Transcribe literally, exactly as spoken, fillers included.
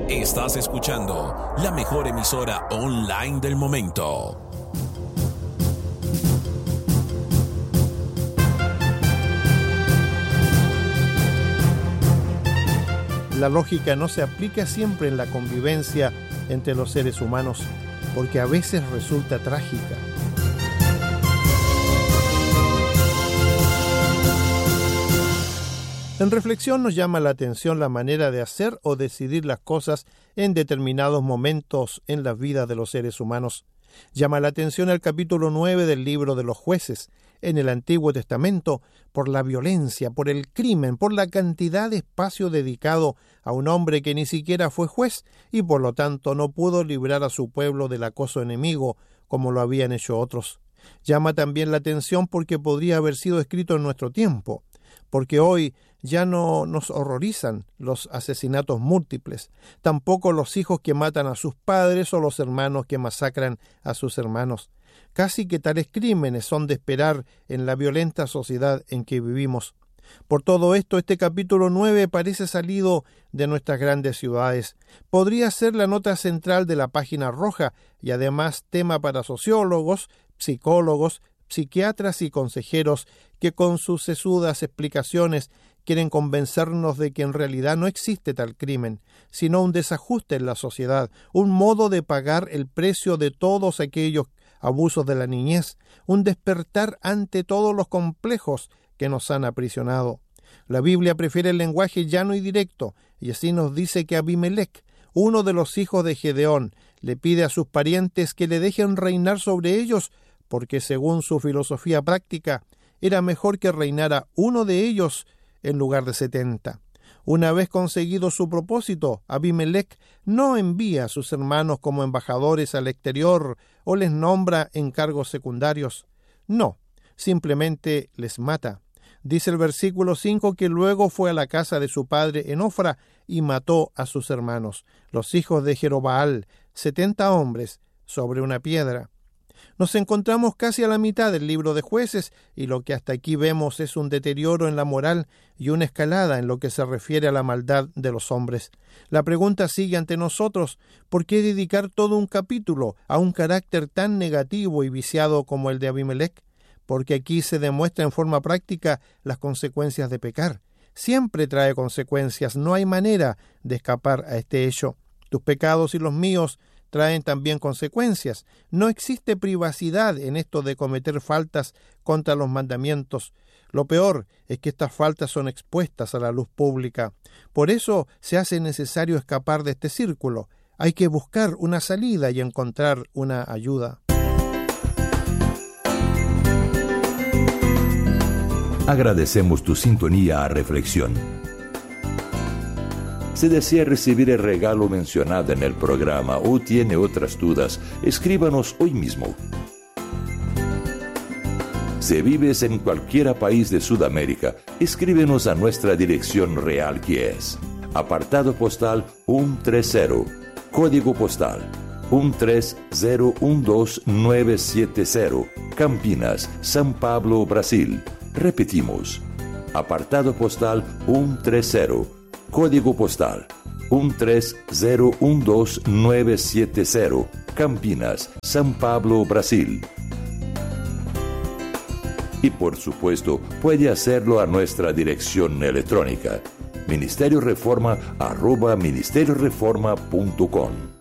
Estás escuchando la mejor emisora online del momento. La lógica no se aplica siempre en la convivencia entre los seres humanos, porque a veces resulta trágica. En reflexión nos llama la atención la manera de hacer o decidir las cosas en determinados momentos en la vida de los seres humanos. Llama la atención el capítulo nueve del libro de los Jueces, en el Antiguo Testamento, por la violencia, por el crimen, por la cantidad de espacio dedicado a un hombre que ni siquiera fue juez y por lo tanto no pudo librar a su pueblo del acoso enemigo como lo habían hecho otros. Llama también la atención porque podría haber sido escrito en nuestro tiempo, porque hoy ya no nos horrorizan los asesinatos múltiples, tampoco los hijos que matan a sus padres o los hermanos que masacran a sus hermanos. Casi que tales crímenes son de esperar en la violenta sociedad en que vivimos. Por todo esto, este capítulo nueve parece salido de nuestras grandes ciudades. Podría ser la nota central de la página roja y además tema para sociólogos, psicólogos, psiquiatras y consejeros que con sus sesudas explicaciones quieren convencernos de que en realidad no existe tal crimen, sino un desajuste en la sociedad, un modo de pagar el precio de todos aquellos abusos de la niñez, un despertar ante todos los complejos que nos han aprisionado. La Biblia prefiere el lenguaje llano y directo, y así nos dice que Abimelech, uno de los hijos de Gedeón, le pide a sus parientes que le dejen reinar sobre ellos, porque según su filosofía práctica, era mejor que reinara uno de ellos en lugar de setenta. Una vez conseguido su propósito, Abimelech no envía a sus hermanos como embajadores al exterior o les nombra en cargos secundarios. No, simplemente les mata. Dice el versículo cinco que luego fue a la casa de su padre en Ofra y mató a sus hermanos, los hijos de Jerobaal, setenta hombres, sobre una piedra. Nos encontramos casi a la mitad del libro de Jueces y lo que hasta aquí vemos es un deterioro en la moral y una escalada en lo que se refiere a la maldad de los hombres. La pregunta sigue ante nosotros: ¿por qué dedicar todo un capítulo a un carácter tan negativo y viciado como el de Abimelech? Porque aquí se demuestra en forma práctica las consecuencias de pecar. Siempre trae consecuencias, no hay manera de escapar a este hecho. Tus pecados y los míos traen también consecuencias. No existe privacidad en esto de cometer faltas contra los mandamientos. Lo peor es que estas faltas son expuestas a la luz pública. Por eso se hace necesario escapar de este círculo. Hay que buscar una salida y encontrar una ayuda. Agradecemos tu sintonía a Reflexión. Si desea recibir el regalo mencionado en el programa o tiene otras dudas, escríbanos hoy mismo. Si vives en cualquier país de Sudamérica, escríbenos a nuestra dirección real, que es apartado postal ciento treinta, código postal uno tres cero uno dos nueve siete cero, Campinas, São Paulo, Brasil. Repetimos, apartado postal ciento treinta, código postal uno tres cero uno dos nueve siete cero, Campinas, São Paulo, Brasil. Y por supuesto, puede hacerlo a nuestra dirección electrónica, ministerio reforma arroba ministerio reforma punto com.